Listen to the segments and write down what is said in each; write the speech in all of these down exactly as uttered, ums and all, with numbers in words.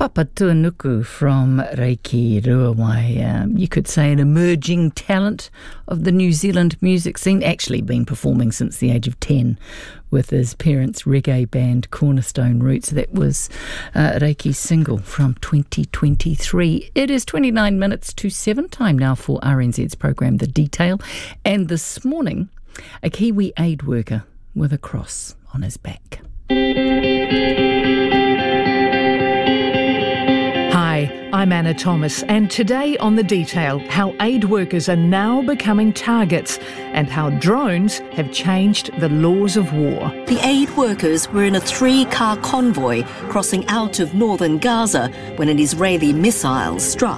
Papatuanuku from Reiki Ruawai. Um, you could say an emerging talent of the New Zealand music scene, actually been performing since the age of ten with his parents' reggae band Cornerstone Roots. That was uh, Reiki's single from twenty twenty-three. It is twenty-nine minutes to seven, time now for R N Z's program The Detail. And this morning, a Kiwi aid worker with a cross on his back. Hi, I'm Anna Thomas, and today on The Detail, how aid workers are now becoming targets and how drones have changed the laws of war. The aid workers were in a three-car convoy crossing out of northern Gaza when an Israeli missile struck.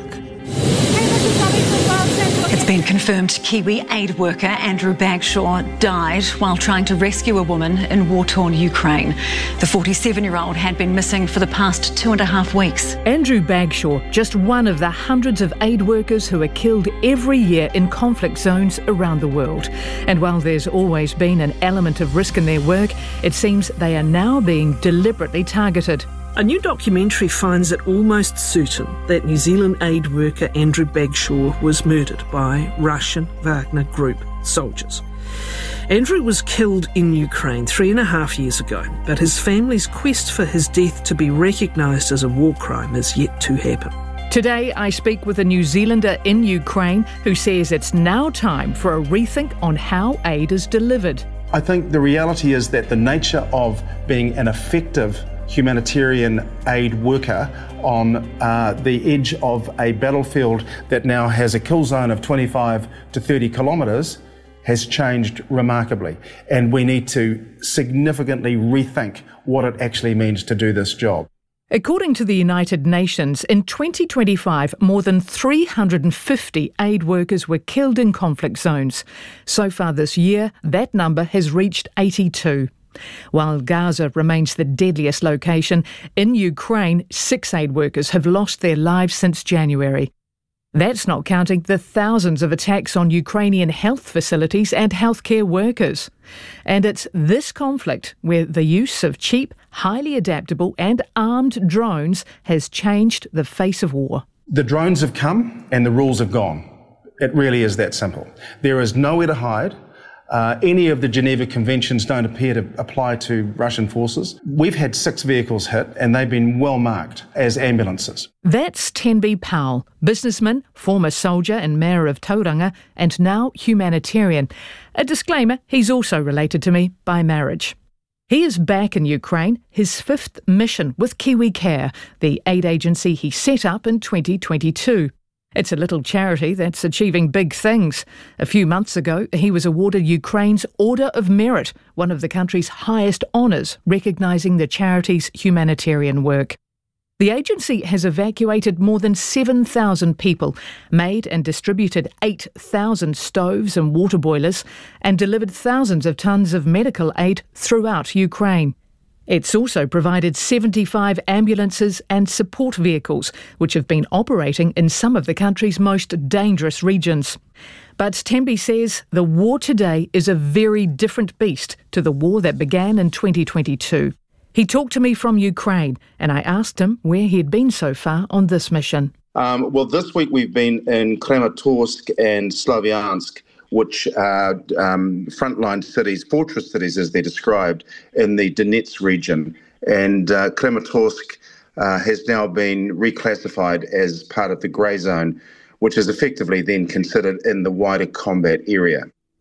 It's been confirmed Kiwi aid worker Andrew Bagshaw died while trying to rescue a woman in war-torn Ukraine. The forty-seven-year-old had been missing for the past two and a half weeks. Andrew Bagshaw, just one of the hundreds of aid workers who are killed every year in conflict zones around the world. And while there's always been an element of risk in their work, it seems they are now being deliberately targeted. A new documentary finds it almost certain that New Zealand aid worker Andrew Bagshaw was murdered by Russian Wagner Group soldiers. Andrew was killed in Ukraine three and a half years ago, but his family's quest for his death to be recognised as a war crime is yet to happen. Today, I speak with a New Zealander in Ukraine who says it's now time for a rethink on how aid is delivered. I think the reality is that the nature of being an effective humanitarian aid worker on uh, the edge of a battlefield that now has a kill zone of twenty-five to thirty kilometres has changed remarkably, and we need to significantly rethink what it actually means to do this job. According to the United Nations, in twenty twenty-five, more than three hundred fifty aid workers were killed in conflict zones. So far this year, that number has reached eighty-two. While Gaza remains the deadliest location, in Ukraine, six aid workers have lost their lives since January. That's not counting the thousands of attacks on Ukrainian health facilities and healthcare workers. And it's this conflict where the use of cheap, highly adaptable and armed drones has changed the face of war. The drones have come and the rules have gone. It really is that simple. There is nowhere to hide. Uh, any of the Geneva Conventions don't appear to apply to Russian forces. We've had six vehicles hit and they've been well marked as ambulances. That's Tenby Powell, businessman, former soldier and mayor of Tauranga, and now humanitarian. A disclaimer, he's also related to me by marriage. He is back in Ukraine, his fifth mission with Kiwi Care, the aid agency he set up in twenty twenty-two. It's a little charity that's achieving big things. A few months ago, he was awarded Ukraine's Order of Merit, one of the country's highest honours, recognising the charity's humanitarian work. The agency has evacuated more than seven thousand people, made and distributed eight thousand stoves and water boilers, and delivered thousands of tonnes of medical aid throughout Ukraine. It's also provided seventy-five ambulances and support vehicles, which have been operating in some of the country's most dangerous regions. But Tenby says the war today is a very different beast to the war that began in twenty twenty-two. He talked to me from Ukraine, and I asked him where he had been so far on this mission. Um, well, this week we've been in Kramatorsk and Slavyansk, which are um, frontline cities, fortress cities as they're described, in the Donetsk region. And uh, Kramatorsk uh, has now been reclassified as part of the grey zone, which is effectively then considered in the wider combat area.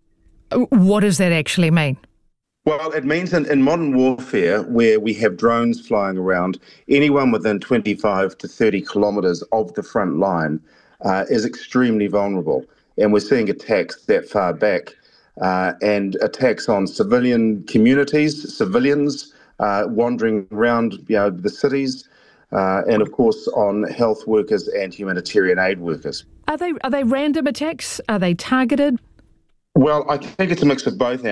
What does that actually mean? Well, it means in, in modern warfare, where we have drones flying around, anyone within twenty-five to thirty kilometres of the front line uh, is extremely vulnerable. And we're seeing attacks that far back uh, and attacks on civilian communities, civilians uh, wandering around you know, the cities, uh, and of course on health workers and humanitarian aid workers. Are they are they random attacks? Are they targeted? Well, I think it's a mix of both.